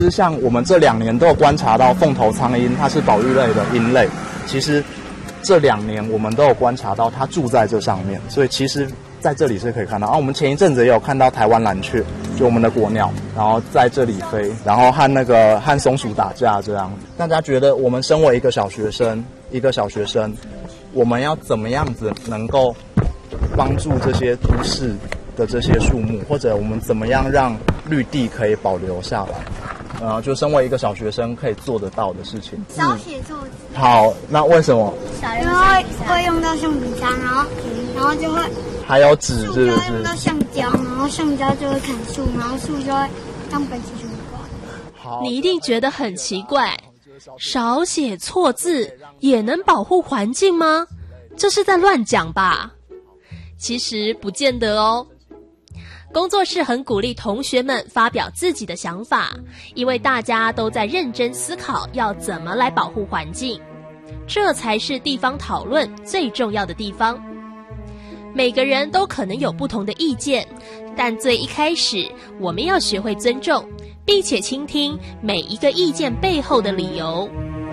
其实像我们这2年都有观察到凤头苍鹰，它是保育类的鹰类。其实这2年我们都有观察到它住在这上面，所以其实在这里是可以看到。我们前一阵子也有看到台湾蓝雀，就我们的国鸟，然后在这里飞，然后和松鼠打架这样。大家觉得我们身为一个小学生，我们要怎么样子能够帮助这些都市的这些树木，或者我们怎么样让绿地可以保留下来？就身为一个小学生可以做得到的事情。 少写错字。 好，那为什么？ 因为会用到橡皮擦，然后就会。 还有纸是不是？ 用到橡胶，然后橡胶就会砍树，然后树就会当本起树挂。 好， 你一定觉得很奇怪，少写错字也能保护环境吗？这是在乱讲吧？其实不见得哦。工作室很鼓励同学们发表自己的想法，因为大家都在认真思考要怎么来保护环境，这才是地方讨论最重要的地方。每个人都可能有不同的意见，但最一开始我们要学会尊重，并且倾听每一个意见背后的理由。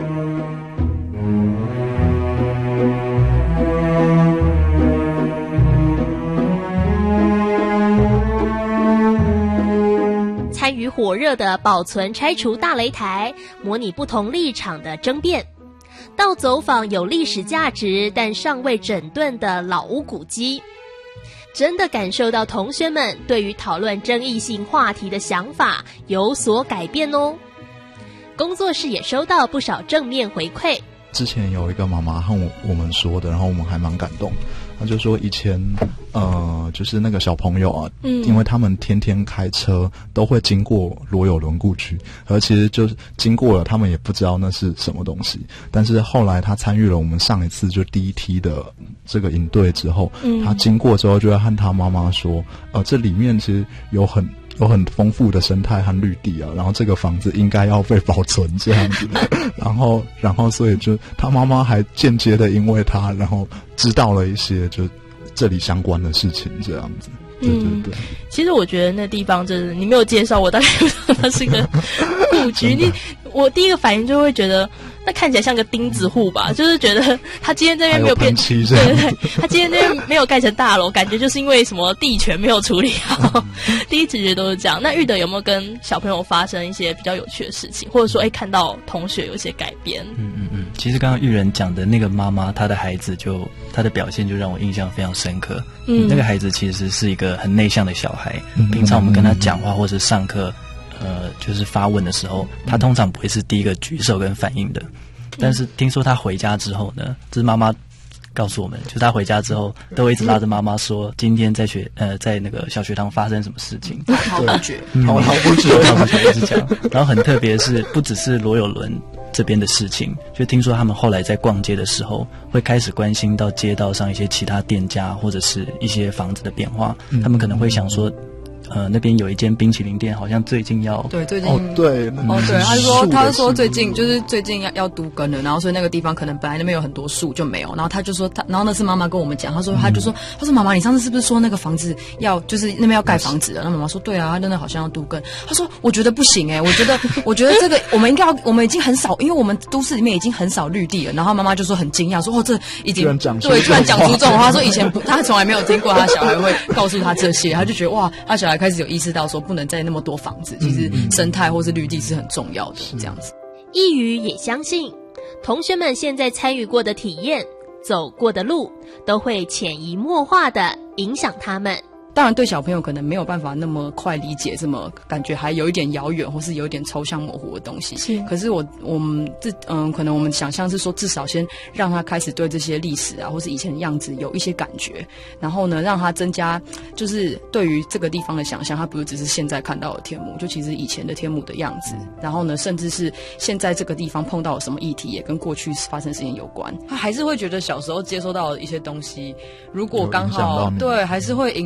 参与火热的保存拆除大擂台，模拟不同立场的争辩，到走访有历史价值但尚未整顿的老屋古迹，真的感受到同学们对于讨论争议性话题的想法有所改变哦。工作室也收到不少正面回馈。 之前有一个妈妈和我们说的，然后我们还蛮感动。她就说以前就是那个小朋友啊，因为他们天天开车都会经过罗友伦故居，而其实就是经过了，他们也不知道那是什么东西。但是后来他参与了我们上一次就第一梯的这个营队之后，他经过之后就会和他妈妈说，这里面其实有很丰富的生态和绿地啊，然后这个房子应该要被保存这样子，然后所以就他妈妈还间接的因为他，然后知道了一些就这里相关的事情这样子。对对对， 其实我觉得那地方真的，你没有介绍我，大概不知道它是一个故居。我第一个反应就会觉得，那看起来像个钉子户吧，就是觉得他今天这边没有变，对对对，他今天这边没有盖成大楼，感觉就是因为什么地权没有处理好。第一直觉都是这样。那玉德有没有跟小朋友发生一些比较有趣的事情，或者说看到同学有一些改变？ 其实刚刚玉人讲的那个妈妈，她的孩子她的表现就让我印象非常深刻。那个孩子其实是一个很内向的小孩，平常我们跟他讲话或是上课就是发问的时候，他通常不会是第一个举手跟反应的。但是听说他回家之后呢，这是妈妈告诉我们，就是他回家之后都会一直拉着妈妈说今天在那个小学堂发生什么事情， 滔不绝， 一直讲。然后很特别是不只是罗友伦这边的事情，就听说他们后来在逛街的时候会开始关心到街道上一些其他店家或者是一些房子的变化，他们可能会想说那边有一间冰淇淋店，好像最近要最近对他说最近要都更了，然后所以那个地方可能本来那边有很多树就没有，然后他就说然后那次妈妈跟我们讲，他说妈妈你上次是不是说那个房子就是那边要盖房子了？那妈妈说对啊，他真的好像要都更。他说我觉得不行我觉得这个我们已经很少，因为我们都市里面已经很少绿地了。然后妈妈就说很惊讶说这已经突然讲出这种话，说以前他从来没有听过他小孩会告诉他这些，他就觉得哇，他小孩开始有意识到说不能再那么多房子，其实生态或是绿地是很重要的这样子。 一语也相信同学们现在参与过的体验，走过的路，都会潜移默化地影响他们。 当然对小朋友可能没有办法那么快理解，这么感觉还有一点遥远或是有一点抽象模糊的东西。可是我们可能我们想象是说，至少先让他开始对这些历史啊或是以前的样子有一些感觉，然后呢让他增加就是对于这个地方的想象，他不是只是现在看到的天母，就其实以前的天母的样子，然后呢甚至是现在这个地方碰到了什么议题也跟过去发生事情有关。他还是会觉得小时候接收到的一些东西，如果刚好对还是会我觉得还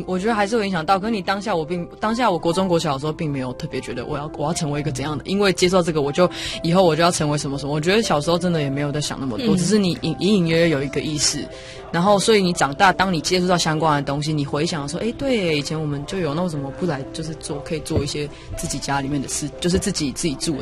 还是会影响到。可是你当下我国中国小的时候并没有特别觉得我要成为一个怎样的，因为接受这个以后我就要成为什么什么。我觉得小时候真的也没有在想那么多，只是你隐隐约约有一个意识。然后，所以你长大，当你接触到相关的东西，你回想说，对，以前我们就有，那为什么不来，就是可以做一些自己家里面的事，就是自己住的